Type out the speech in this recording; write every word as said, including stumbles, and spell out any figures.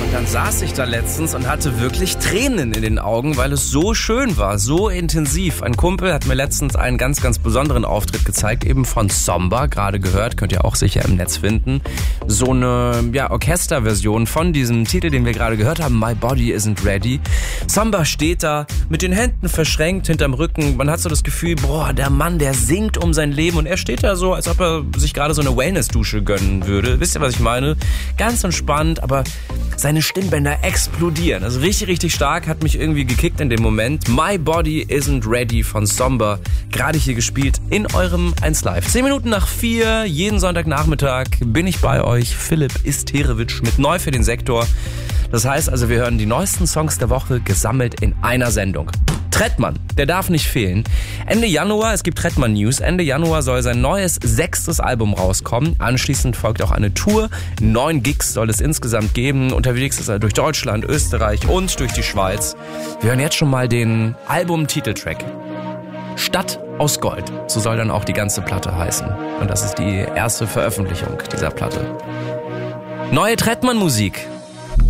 Und dann saß ich da letztens und hatte wirklich Tränen in den Augen, weil es so schön war, so intensiv. Ein Kumpel hat mir letztens einen ganz, ganz besonderen Auftritt gezeigt, eben von Somba, gerade gehört, könnt ihr auch sicher im Netz finden. So eine ja, Orchesterversion von diesem Titel, den wir gerade gehört haben, My Body Isn't Ready. Somba steht da mit den Händen verschränkt hinterm Rücken. Man hat so das Gefühl, boah, der Mann, der singt um sein Leben und er steht da so, als ob er sich gerade so eine Wellness-Dusche gönnen würde. Wisst ihr, was ich meine? Ganz entspannt, aber seine Stimmbänder explodieren. Also richtig, richtig stark, hat mich irgendwie gekickt in dem Moment. My Body Isn't Ready von Somba, gerade hier gespielt in eurem eins Live. Zehn Minuten nach vier, jeden Sonntagnachmittag bin ich bei euch. Philipp Isterewitsch mit neu für den Sektor. Das heißt also, wir hören die neuesten Songs der Woche gesammelt in einer Sendung. Trettmann, der darf nicht fehlen. Ende Januar, es gibt Trettmann News, Ende Januar soll sein neues sechstes Album rauskommen. Anschließend folgt auch eine Tour. Neun Gigs soll es insgesamt geben. Unterwegs ist er durch Deutschland, Österreich und durch die Schweiz. Wir hören jetzt schon mal den Album-Titeltrack. Stadt aus Gold. So soll dann auch die ganze Platte heißen. Und das ist die erste Veröffentlichung dieser Platte. Neue Trettmann-Musik.